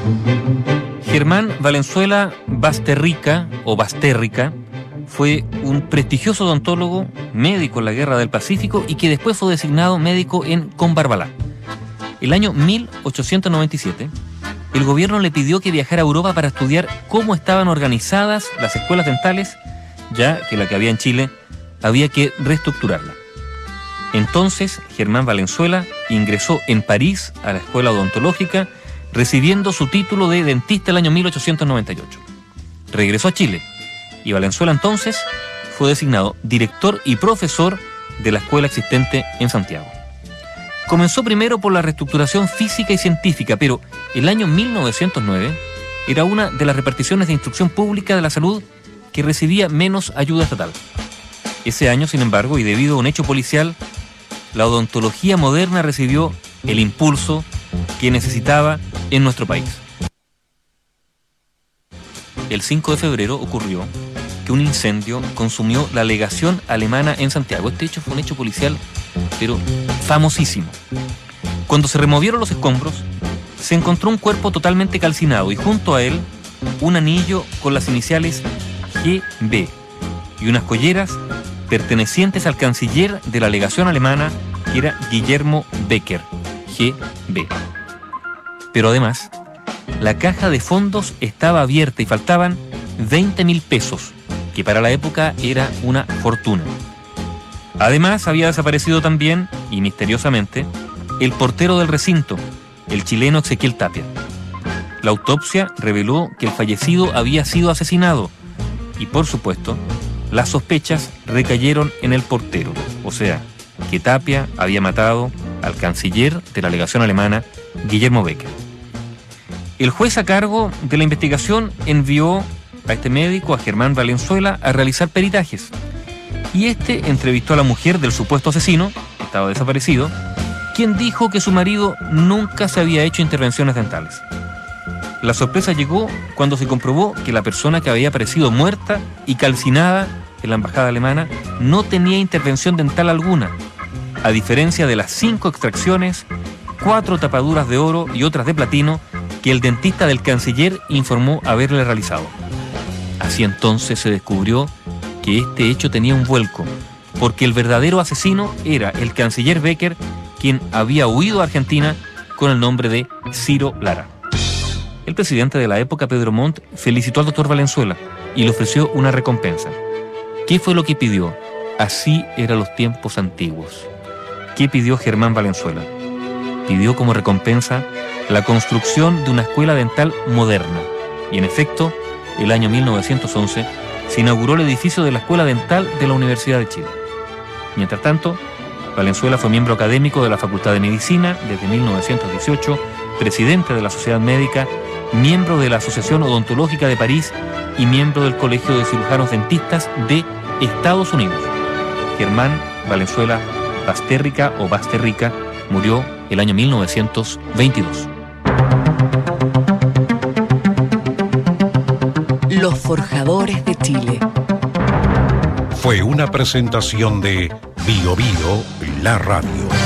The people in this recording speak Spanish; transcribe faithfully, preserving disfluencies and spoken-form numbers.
Germán Valenzuela Basterrica, o Basterrica, fue un prestigioso odontólogo, médico en la Guerra del Pacífico y que después fue designado médico en Combarbalá. El año mil ochocientos noventa y siete, el gobierno le pidió que viajara a Europa para estudiar cómo estaban organizadas las escuelas dentales, ya que la que había en Chile había que reestructurarla. Entonces, Germán Valenzuela ingresó en París a la escuela odontológica, recibiendo su título de dentista el año mil ochocientos noventa y ocho. Regresó a Chile y Valenzuela entonces fue designado director y profesor de la escuela existente en Santiago. Comenzó primero por la reestructuración física y científica, pero el año mil novecientos nueve era una de las reparticiones de instrucción pública de la salud que recibía menos ayuda estatal. Ese año, sin embargo, y debido a un hecho policial, la odontología moderna recibió el impulso que necesitaba en nuestro país. El cinco de febrero ocurrió que un incendio consumió la legación alemana en Santiago. Este hecho fue un hecho policial, pero famosísimo. Cuando se removieron los escombros, se encontró un cuerpo totalmente calcinado y junto a él un anillo con las iniciales G B y unas colleras pertenecientes al canciller de la legación alemana, que era Guillermo Becker, G B. Pero además, la caja de fondos estaba abierta y faltaban veinte mil pesos, que para la época era una fortuna. Además, había desaparecido también, y misteriosamente, el portero del recinto, el chileno Ezequiel Tapia. La autopsia reveló que el fallecido había sido asesinado y, por supuesto, las sospechas recayeron en el portero, o sea, que Tapia había matado al canciller de la legación alemana, Guillermo Becker. El juez a cargo de la investigación envió a este médico, a Germán Valenzuela, a realizar peritajes. Y este entrevistó a la mujer del supuesto asesino, que estaba desaparecido, quien dijo que su marido nunca se había hecho intervenciones dentales. La sorpresa llegó cuando se comprobó que la persona que había aparecido muerta y calcinada en la embajada alemana no tenía intervención dental alguna, a diferencia de las cinco extracciones, cuatro tapaduras de oro y otras de platino que el dentista del canciller informó haberle realizado. Así entonces se descubrió que este hecho tenía un vuelco, porque el verdadero asesino era el canciller Becker, quien había huido a Argentina con el nombre de Ciro Lara. El presidente de la época, Pedro Montt, felicitó al doctor Valenzuela y le ofreció una recompensa. ¿Qué fue lo que pidió? Así eran los tiempos antiguos. ¿Qué pidió Germán Valenzuela? Pidió como recompensa la construcción de una escuela dental moderna. Y en efecto, el año mil novecientos once se inauguró el edificio de la Escuela Dental de la Universidad de Chile. Mientras tanto, Valenzuela fue miembro académico de la Facultad de Medicina desde mil novecientos dieciocho, presidente de la Sociedad Médica, miembro de la Asociación Odontológica de París y miembro del Colegio de Cirujanos Dentistas de Estados Unidos. Germán Valenzuela Basterrica o Basterrica murió el año mil novecientos veintidós. Los Forjadores de Chile. Fue una presentación de Bio Bio, la radio.